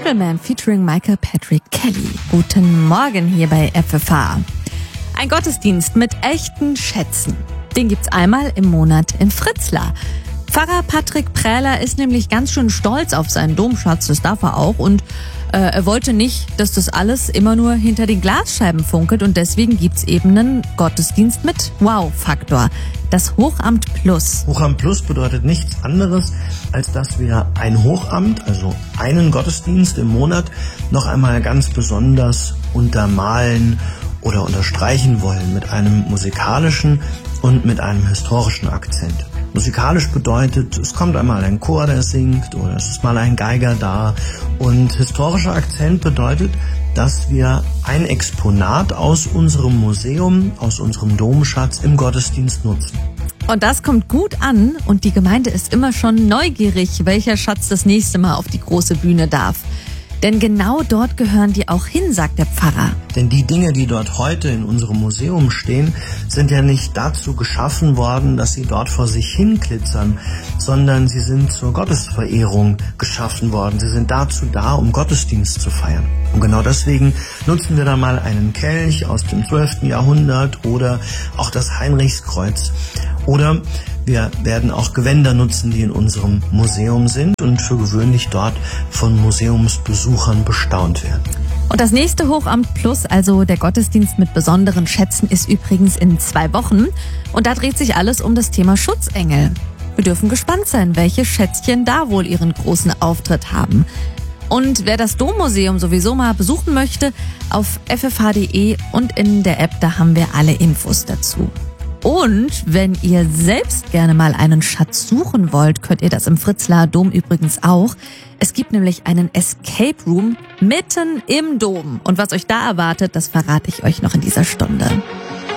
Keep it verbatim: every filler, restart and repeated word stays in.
Gentleman featuring Michael Patrick Kelly. Guten Morgen hier bei F F H. Ein Gottesdienst mit echten Schätzen. Den gibt's einmal im Monat in Fritzlar. Pfarrer Patrick Prähler ist nämlich ganz schön stolz auf seinen Domschatz, das darf er auch, und äh, er wollte nicht, dass das alles immer nur hinter den Glasscheiben funkelt, und deswegen gibt's eben einen Gottesdienst mit Wow-Faktor, das Hochamt Plus. Hochamt Plus bedeutet nichts anderes, als dass wir ein Hochamt, also einen Gottesdienst im Monat, noch einmal ganz besonders untermalen oder unterstreichen wollen mit einem musikalischen und mit einem historischen Akzent. Musikalisch bedeutet, es kommt einmal ein Chor, der singt, oder es ist mal ein Geiger da. Und historischer Akzent bedeutet, dass wir ein Exponat aus unserem Museum, aus unserem Domschatz im Gottesdienst nutzen. Und das kommt gut an, und die Gemeinde ist immer schon neugierig, welcher Schatz das nächste Mal auf die große Bühne darf. Denn genau dort gehören die auch hin, sagt der Pfarrer. Denn die Dinge, die dort heute in unserem Museum stehen, sind ja nicht dazu geschaffen worden, dass sie dort vor sich hin glitzern, sondern sie sind zur Gottesverehrung geschaffen worden. Sie sind dazu da, um Gottesdienst zu feiern. Und genau deswegen nutzen wir da mal einen Kelch aus dem zwölften Jahrhundert oder auch das Heinrichskreuz. Oder wir werden auch Gewänder nutzen, die in unserem Museum sind und für gewöhnlich dort von Museumsbesuchern bestaunt werden. Und das nächste Hochamt Plus, also der Gottesdienst mit besonderen Schätzen, ist übrigens in zwei Wochen. Und da dreht sich alles um das Thema Schutzengel. Wir dürfen gespannt sein, welche Schätzchen da wohl ihren großen Auftritt haben. Und wer das Dommuseum sowieso mal besuchen möchte, auf f f h punkt d e und in der App, da haben wir alle Infos dazu. Und wenn ihr selbst gerne mal einen Schatz suchen wollt, könnt ihr das im Fritzlar Dom übrigens auch. Es gibt nämlich einen Escape Room mitten im Dom. Und was euch da erwartet, das verrate ich euch noch in dieser Stunde.